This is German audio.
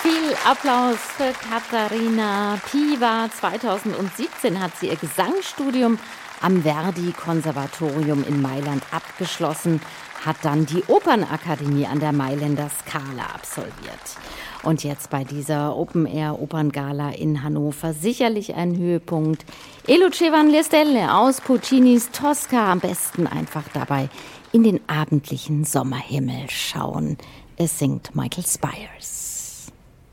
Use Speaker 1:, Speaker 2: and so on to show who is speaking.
Speaker 1: Viel Applaus für Katharina Piwa. 2017 hat sie ihr Gesangsstudium am Verdi-Konservatorium in Mailand abgeschlossen, hat dann die Opernakademie an der Mailänder Scala absolviert. Und jetzt bei dieser Open-Air-Operngala in Hannover sicherlich ein Höhepunkt. E luce van le stelle aus Puccinis Tosca. Am besten einfach dabei in den abendlichen Sommerhimmel schauen. Es singt Michael Spyers.